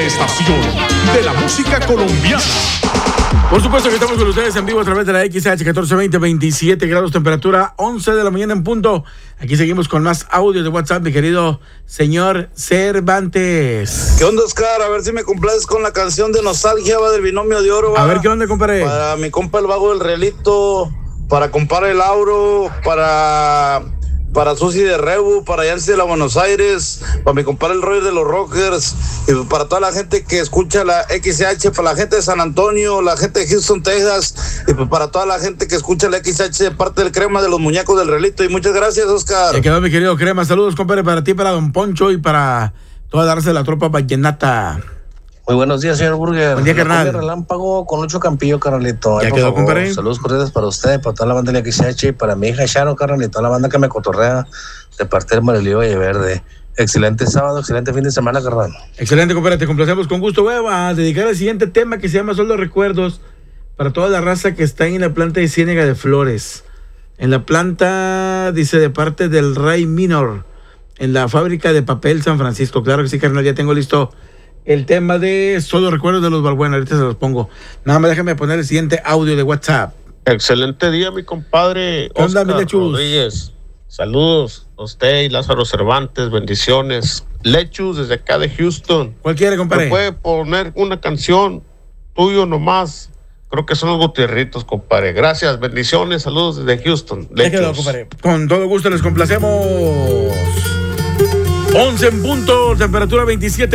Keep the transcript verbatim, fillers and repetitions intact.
única estación de la música colombiana. Por supuesto que estamos con ustedes en vivo a través de la X H catorce veinte, veintisiete grados, temperatura once de la mañana en punto. Aquí seguimos con más audio de WhatsApp, mi querido señor Cervantes. ¿Qué onda, Oscar? A ver si me complaces con la canción de Nostalgia, va, del Binomio de Oro, va. A ver, ¿qué onda, compadre? Para mi compa el Vago del Realito, para compadre el Auro, para... para Susi de Rebu, para Yancy de la Buenos Aires, para mi compadre el Roger de los Rockers, y para toda la gente que escucha la X H, para la gente de San Antonio, la gente de Houston, Texas, y para toda la gente que escucha la X H de parte del Crema de los Muñecos del Relito. Y muchas gracias, Oscar. Ya quedó, mi querido Crema. Saludos, compadre, para ti, para Don Poncho y para toda darse la tropa vallenata. Muy buenos días, señor Burger. Buen día, carnal. Relámpago con Lucho Campillo, carnalito. Ya Ay, quedó, favor, compadre. saludos cordiales para usted, para toda la banda de la X H y para mi hija Sharon, carnalito, toda la banda que me cotorrea de parte del Marelío Valleverde. Excelente sábado, excelente fin de semana, carnal. Excelente, compadre, te complacemos con gusto. Voy a dedicar el siguiente tema que se llama Solo Recuerdos para toda la raza que está en la planta de Ciénega de Flores. En la planta, dice, de parte del Ray Minor, en la fábrica de papel San Francisco. Claro que sí, carnal, ya tengo listo el tema de Solo Recuerdos de los Balbuena. Ahorita se los pongo. Nada más déjame poner el siguiente audio de WhatsApp. Excelente día, mi compadre ¿Qué onda, Oscar mi Lechus? Rodríguez. Saludos a usted y Lázaro Cervantes, bendiciones. Lechus desde acá de Houston. ¿Cuál quiere, compadre? ¿Me puede poner una canción tuyo nomás? Creo que son los Gutierritos, compadre. Gracias, bendiciones, saludos desde Houston. Ya quedó, compadre. Con todo gusto les complacemos. once en punto, temperatura veintisiete.